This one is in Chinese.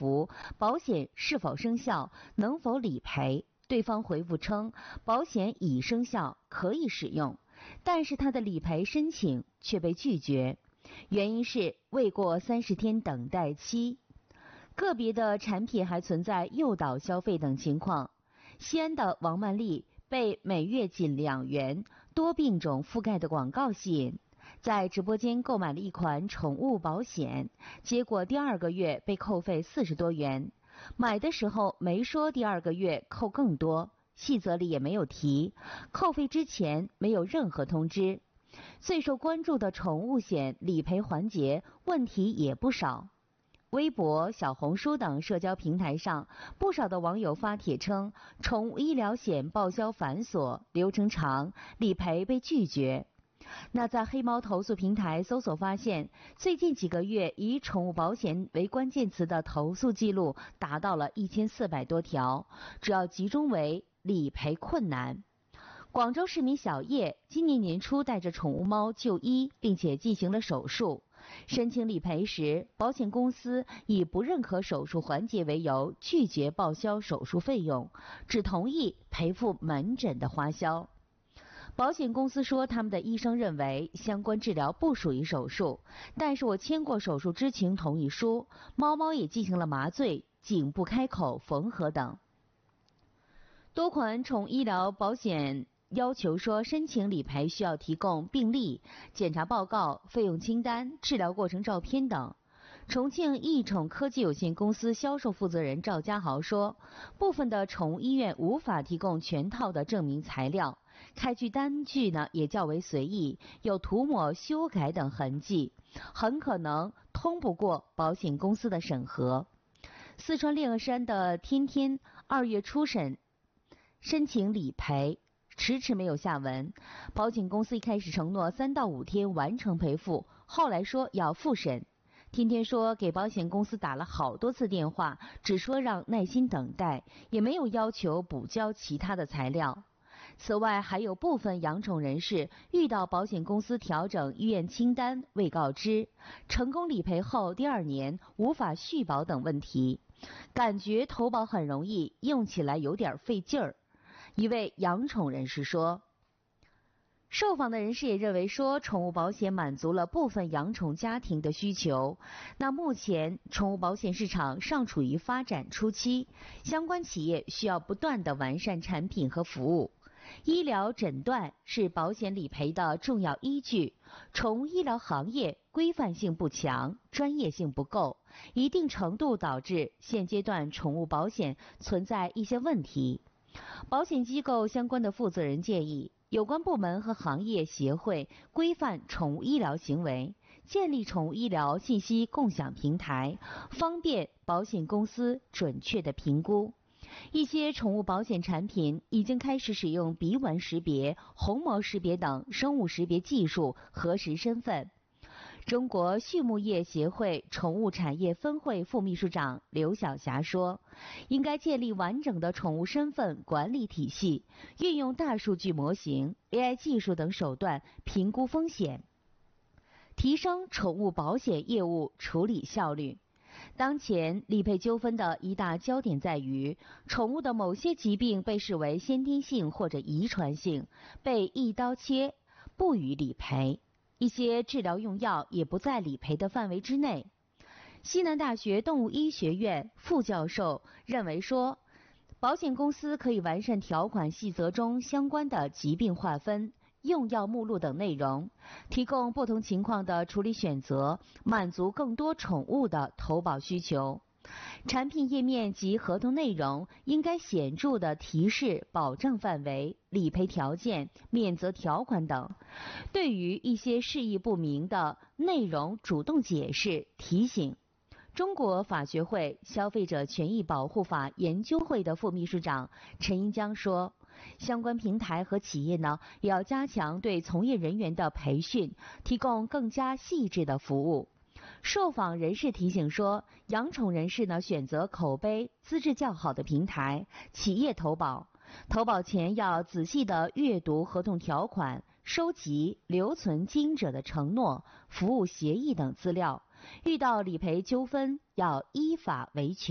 服保险是否生效，能否理赔。对方回复称保险已生效，可以使用，但是他的理赔申请却被拒绝，原因是未过30天等待期。个别的产品还存在诱导消费等情况。西安的王曼丽被每月仅2元多病种覆盖的广告吸引，在直播间购买了一款宠物保险，结果第2个月被扣费40多元。买的时候没说第2个月扣更多，细则里也没有提，扣费之前没有任何通知。最受关注的宠物险理赔环节问题也不少。微博、小红书等社交平台上，不少的网友发帖称，宠物医疗险报销繁琐，流程长，理赔被拒绝。那在黑猫投诉平台搜索发现，最近几个月以宠物保险为关键词的投诉记录达到了1400多条，主要集中为理赔困难。广州市民小叶今年年初带着宠物猫就医，并且进行了手术。申请理赔时，保险公司以不认可手术环节为由，拒绝报销手术费用，只同意赔付门诊的花销。保险公司说，他们的医生认为相关治疗不属于手术，但是我签过手术知情同意书，猫猫也进行了麻醉、颈部开口缝合等。多款宠物医疗保险要求说，申请理赔需要提供病历、检查报告、费用清单、治疗过程照片等。重庆益宠科技有限公司销售负责人赵家豪说，部分的宠物医院无法提供全套的证明材料，开具单据呢也较为随意，有涂抹、修改等痕迹，很可能通不过保险公司的审核。四川烈峨山的天天2月初申请理赔，迟迟没有下文。保险公司一开始承诺3到5天完成赔付，后来说要复审。天天说给保险公司打了好多次电话，只说让耐心等待，也没有要求补交其他的材料。此外，还有部分养宠人士遇到保险公司调整医院清单未告知，成功理赔后第2年无法续保等问题，感觉投保很容易，用起来有点费劲儿。一位养宠人士说，受访的人士也认为说，宠物保险满足了部分养宠家庭的需求。那目前宠物保险市场尚处于发展初期，相关企业需要不断的完善产品和服务。医疗诊断是保险理赔的重要依据，宠物医疗行业规范性不强，专业性不够，一定程度导致现阶段宠物保险存在一些问题。保险机构相关的负责人建议，有关部门和行业协会规范宠物医疗行为，建立宠物医疗信息共享平台，方便保险公司准确的评估。一些宠物保险产品已经开始使用鼻纹识别、虹膜识别等生物识别技术核实身份。中国畜牧业协会宠物产业分会副秘书长刘晓霞说，应该建立完整的宠物身份管理体系，运用大数据模型、AI 技术等手段评估风险，提升宠物保险业务处理效率。当前理赔纠纷的一大焦点在于，宠物的某些疾病被视为先天性或者遗传性，被一刀切，不予理赔。一些治疗用药也不在理赔的范围之内。西南大学动物医学院副教授认为说，保险公司可以完善条款细则中相关的疾病划分、用药目录等内容，提供不同情况的处理选择，满足更多宠物的投保需求。产品页面及合同内容应该显著地提示保障范围、理赔条件、免责条款等，对于一些释义不明的内容主动解释提醒。中国法学会消费者权益保护法研究会的副秘书长陈英江说，相关平台和企业呢，也要加强对从业人员的培训，提供更加细致的服务。受访人士提醒说，养宠人士呢，选择口碑、资质较好的平台、企业投保，投保前要仔细的阅读合同条款，收集、留存经营者的承诺、服务协议等资料，遇到理赔纠纷要依法维权。